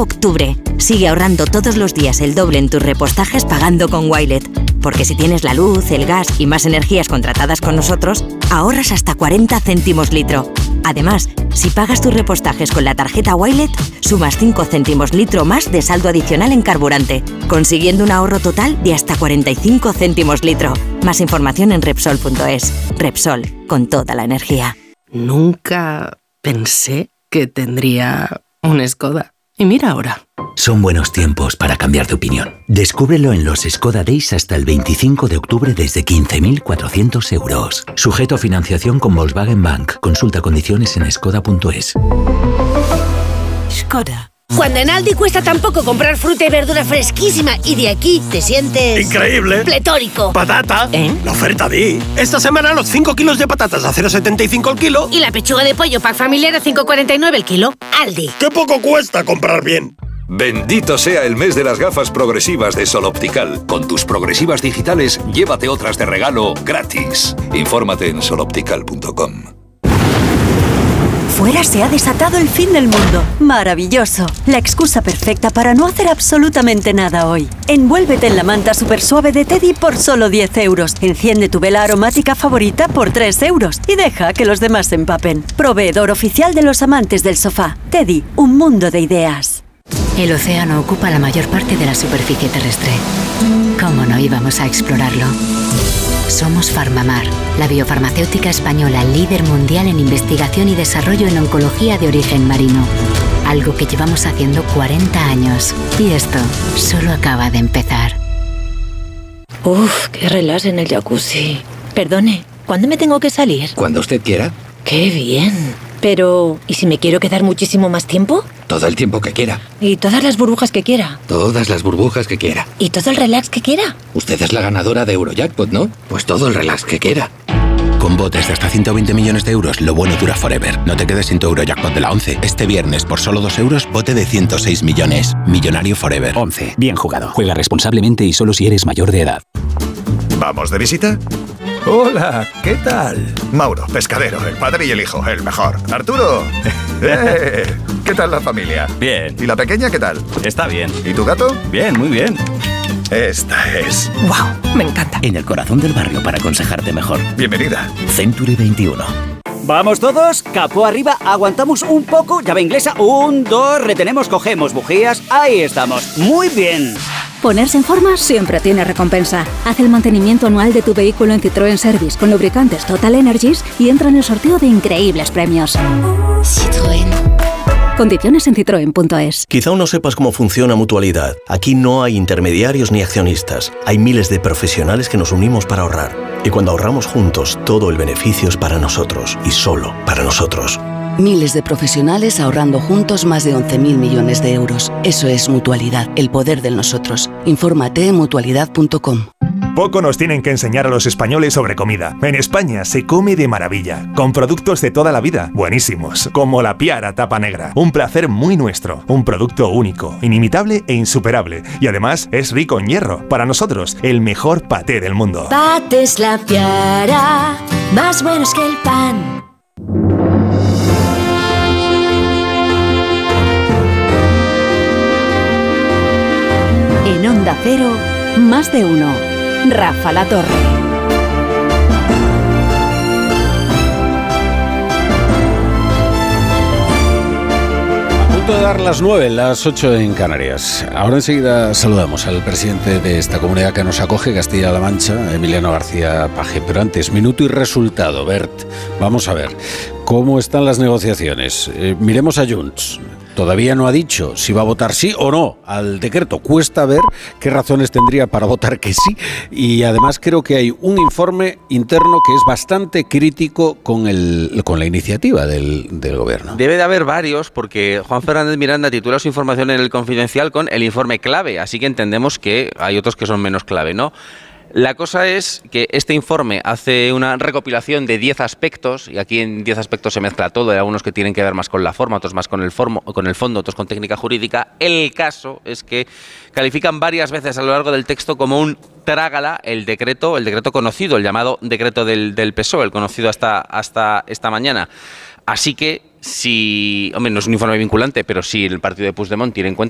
octubre. Sigue ahorrando todos los días el doble en tus repostajes pagando con Wilet. Porque si tienes la luz, el gas y más energías contratadas con nosotros, ahorras hasta 40 céntimos litro. Además, si pagas tus repostajes con la tarjeta Wilet, sumas 5 céntimos litro más de saldo adicional en carburante, consiguiendo un ahorro total de hasta 45 céntimos litro. Más información en Repsol.es. Repsol, con toda la energía. Nunca pensé que tendría un Skoda. Y mira ahora. Son buenos tiempos para cambiar de opinión. Descúbrelo en los Skoda Days hasta el 25 de octubre desde 15.400 euros. Sujeto a financiación con Volkswagen Bank. Consulta condiciones en skoda.es. Skoda. Cuando en Aldi cuesta tan poco comprar fruta y verdura fresquísima y de aquí te sientes... ¡increíble! ¡Pletórico! ¡Patata! La oferta Di. Esta semana los 5 kilos de patatas a 0,75 el kilo. Y la pechuga de pollo pack familiar a 5,49 el kilo. Aldi. ¡Qué poco cuesta comprar bien! Bendito sea el mes de las gafas progresivas de Sol Optical. Con tus progresivas digitales, llévate otras de regalo gratis. Infórmate en soloptical.com. Fuera se ha desatado el fin del mundo. ¡Maravilloso! La excusa perfecta para no hacer absolutamente nada hoy. Envuélvete en la manta super suave de Teddy por solo 10 euros. Enciende tu vela aromática favorita por 3 euros. Y deja que los demás se empapen. Proveedor oficial de los amantes del sofá. Teddy, un mundo de ideas. El océano ocupa la mayor parte de la superficie terrestre. ¿Cómo no íbamos a explorarlo? Somos Farmamar, la biofarmacéutica española líder mundial en investigación y desarrollo en oncología de origen marino. Algo que llevamos haciendo 40 años. Y esto solo acaba de empezar. Uf, qué relax en el jacuzzi. Perdone, ¿cuándo me tengo que salir? Cuando usted quiera. ¡Qué bien! Pero, ¿y si me quiero quedar muchísimo más tiempo? Todo el tiempo que quiera. ¿Y todas las burbujas que quiera? Todas las burbujas que quiera. ¿Y todo el relax que quiera? Usted es la ganadora de Eurojackpot, ¿no? Pues todo el relax que quiera. Con botes de hasta 120 millones de euros, lo bueno dura forever. No te quedes sin tu Eurojackpot de la 11. Este viernes, por solo 2 euros, bote de 106 millones. Millonario forever. 11. Bien jugado. Juega responsablemente y solo si eres mayor de edad. ¿Vamos de visita? Hola, ¿qué tal? Mauro, pescadero, el padre y el hijo, el mejor. Arturo, ¿qué tal la familia? Bien. ¿Y la pequeña qué tal? Está bien. ¿Y tu gato? Bien, muy bien. Esta es... ¡Wow! Me encanta. En el corazón del barrio para aconsejarte mejor. Bienvenida. Century 21. Vamos todos, capó arriba, aguantamos un poco, llave inglesa, 1, 2, retenemos, cogemos bujías, ahí estamos, muy bien. Ponerse en forma siempre tiene recompensa. Haz el mantenimiento anual de tu vehículo en Citroën Service con lubricantes Total Energies y entra en el sorteo de increíbles premios. Citroën. Condiciones en citroen.es. Quizá aún no sepas cómo funciona Mutualidad. Aquí no hay intermediarios ni accionistas. Hay miles de profesionales que nos unimos para ahorrar. Y cuando ahorramos juntos, todo el beneficio es para nosotros y solo para nosotros. Miles de profesionales ahorrando juntos más de 11.000 millones de euros. Eso es Mutualidad, el poder del nosotros. Infórmate en mutualidad.com. Poco nos tienen que enseñar a los españoles sobre comida. En España se come de maravilla, con productos de toda la vida, buenísimos, como la Piara Tapa Negra. Un placer muy nuestro, un producto único, inimitable e insuperable. Y además es rico en hierro. Para nosotros, el mejor paté del mundo. Patés La Piara, más buenos que el pan. En Onda Cero, más de uno. Rafa La Torre. A punto de dar las 9, las 8 en Canarias. Ahora enseguida saludamos al presidente de esta comunidad que nos acoge, Castilla-La Mancha, Emiliano García Paje. Pero antes, minuto y resultado. Bert, vamos a ver, ¿cómo están las negociaciones? Miremos a Junts. Todavía no ha dicho si va a votar sí o no al decreto. Cuesta ver qué razones tendría para votar que sí. Y además creo que hay un informe interno que es bastante crítico con la iniciativa del gobierno. Debe de haber varios, porque Juan Fernández Miranda titula su información en El Confidencial con el informe clave. Así que entendemos que hay otros que son menos clave, ¿no? La cosa es que este informe hace una recopilación de 10 aspectos, y aquí en 10 aspectos se mezcla todo, hay algunos que tienen que ver más con la forma, otros más con el fondo, otros con técnica jurídica. El caso es que califican varias veces a lo largo del texto como un trágala el decreto conocido, el llamado decreto del PSOE, el conocido hasta esta mañana. Así que, si, hombre, no es un informe vinculante, pero si el partido de Puigdemont tiene en cuenta